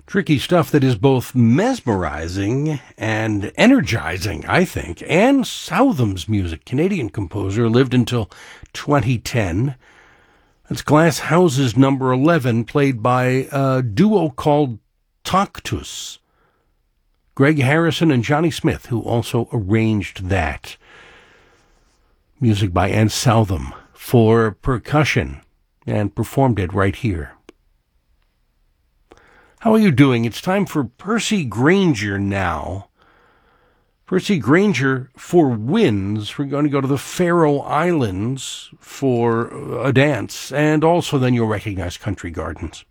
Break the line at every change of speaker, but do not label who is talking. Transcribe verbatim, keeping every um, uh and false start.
Tricky stuff that is both mesmerizing and energizing, I think. Anne Southam's music, Canadian composer, lived until twenty ten. That's Glass Houses number eleven, played by a duo called Tactus. Greg Harrison and Johnny Smith, who also arranged that. Music by Anne Southam for percussion, and performed it right here. How are you doing? It's time for Percy Grainger now. Percy Grainger for Winds. We're going to go to the Faroe Islands for a dance, and also then you'll recognize Country Gardens.